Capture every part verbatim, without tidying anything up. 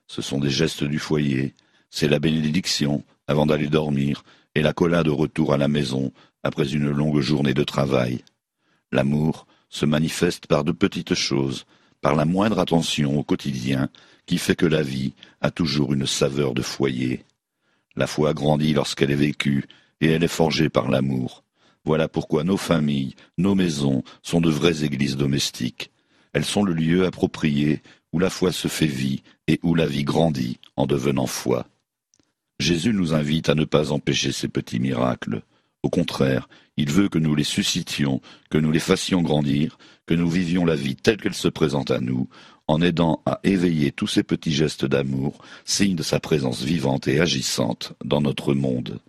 Ce sont des gestes du foyer, c'est la bénédiction avant d'aller dormir et la cola de retour à la maison après une longue journée de travail. L'amour se manifeste par de petites choses, par la moindre attention au quotidien qui fait que la vie a toujours une saveur de foyer. La foi grandit lorsqu'elle est vécue et elle est forgée par l'amour. Voilà pourquoi nos familles, nos maisons sont de vraies églises domestiques. Elles sont le lieu approprié où la foi se fait vie et où la vie grandit en devenant foi. Jésus nous invite à ne pas empêcher ces petits miracles. Au contraire, il veut que nous les suscitions, que nous les fassions grandir, que nous vivions la vie telle qu'elle se présente à nous, en aidant à éveiller tous ces petits gestes d'amour, signes de sa présence vivante et agissante dans notre monde.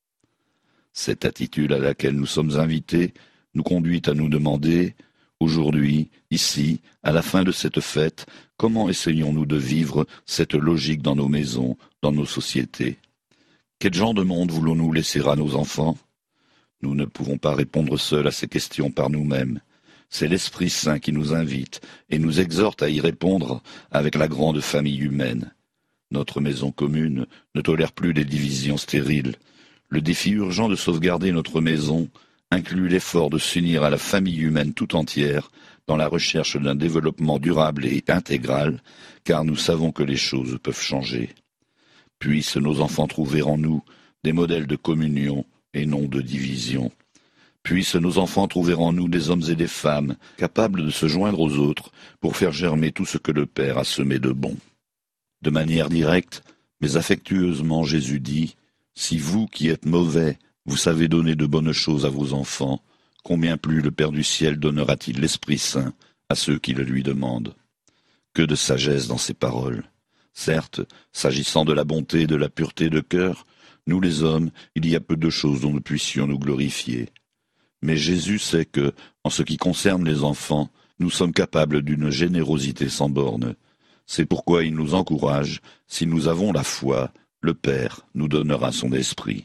Cette attitude à laquelle nous sommes invités nous conduit à nous demander, aujourd'hui, ici, à la fin de cette fête, comment essayons-nous de vivre cette logique dans nos maisons, dans nos sociétés? Quel genre de monde voulons-nous laisser à nos enfants? Nous ne pouvons pas répondre seuls à ces questions par nous-mêmes. C'est l'Esprit Saint qui nous invite et nous exhorte à y répondre avec la grande famille humaine. Notre maison commune ne tolère plus les divisions stériles. Le défi urgent de sauvegarder notre maison inclut l'effort de s'unir à la famille humaine tout entière dans la recherche d'un développement durable et intégral, car nous savons que les choses peuvent changer. Puissent nos enfants trouver en nous des modèles de communion et non de division. Puissent nos enfants trouver en nous des hommes et des femmes capables de se joindre aux autres pour faire germer tout ce que le Père a semé de bon. De manière directe, mais affectueusement, Jésus dit « Si vous qui êtes mauvais, vous savez donner de bonnes choses à vos enfants, combien plus le Père du ciel donnera-t-il l'Esprit Saint à ceux qui le lui demandent ?» Que de sagesse dans ces paroles. Certes, s'agissant de la bonté et de la pureté de cœur, nous les hommes, il y a peu de choses dont nous puissions nous glorifier. Mais Jésus sait que, en ce qui concerne les enfants, nous sommes capables d'une générosité sans borne. C'est pourquoi il nous encourage, si nous avons la foi, le Père nous donnera son esprit.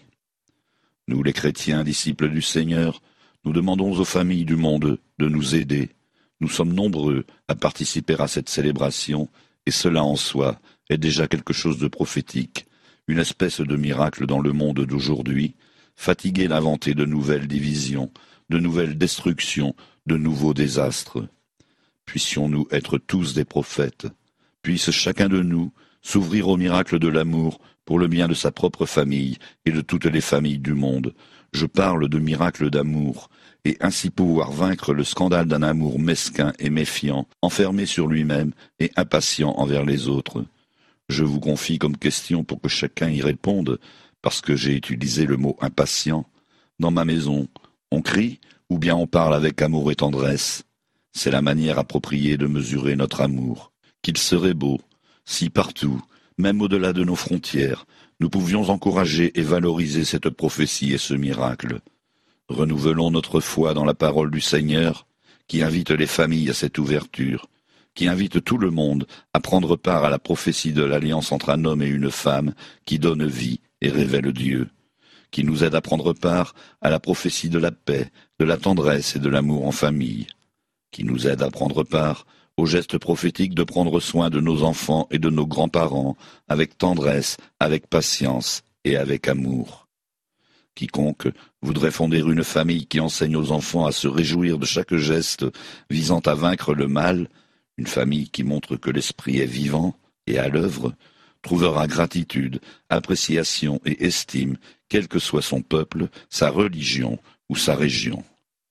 Nous, les chrétiens, disciples du Seigneur, nous demandons aux familles du monde de nous aider. Nous sommes nombreux à participer à cette célébration, et cela en soi est déjà quelque chose de prophétique, une espèce de miracle dans le monde d'aujourd'hui, fatigué d'inventer de nouvelles divisions, de nouvelles destructions, de nouveaux désastres. Puissions-nous être tous des prophètes, puisse chacun de nous s'ouvrir au miracle de l'amour pour le bien de sa propre famille et de toutes les familles du monde. Je parle de miracle d'amour, et ainsi pouvoir vaincre le scandale d'un amour mesquin et méfiant, enfermé sur lui-même et impatient envers les autres. Je vous confie comme question pour que chacun y réponde, parce que j'ai utilisé le mot impatient. Dans ma maison, on crie ou bien on parle avec amour et tendresse. C'est la manière appropriée de mesurer notre amour. Qu'il serait beau, si partout, même au-delà de nos frontières, nous pouvions encourager et valoriser cette prophétie et ce miracle. Renouvelons notre foi dans la parole du Seigneur, qui invite les familles à cette ouverture, qui invite tout le monde à prendre part à la prophétie de l'alliance entre un homme et une femme qui donne vie et révèle Dieu, qui nous aide à prendre part à la prophétie de la paix, de la tendresse et de l'amour en famille, qui nous aide à prendre part au geste prophétique de prendre soin de nos enfants et de nos grands-parents avec tendresse, avec patience et avec amour. Quiconque voudrait fonder une famille qui enseigne aux enfants à se réjouir de chaque geste visant à vaincre le mal, une famille qui montre que l'esprit est vivant et à l'œuvre, trouvera gratitude, appréciation et estime, quel que soit son peuple, sa religion ou sa région.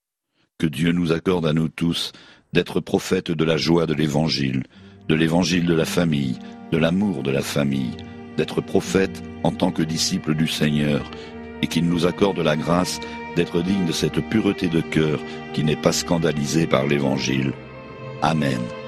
Que Dieu nous accorde à nous tous d'être prophètes de la joie de l'Évangile, de l'Évangile de la famille, de l'amour de la famille, d'être prophètes en tant que disciples du Seigneur, et qu'il nous accorde la grâce d'être dignes de cette pureté de cœur qui n'est pas scandalisée par l'Évangile. Amen.